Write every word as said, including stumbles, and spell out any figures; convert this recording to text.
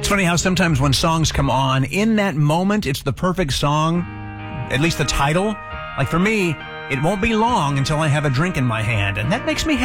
It's funny how sometimes when songs come on, in that moment, it's the perfect song, at least the title. Like for me, it won't be long until I have a drink in my hand, and that makes me happy.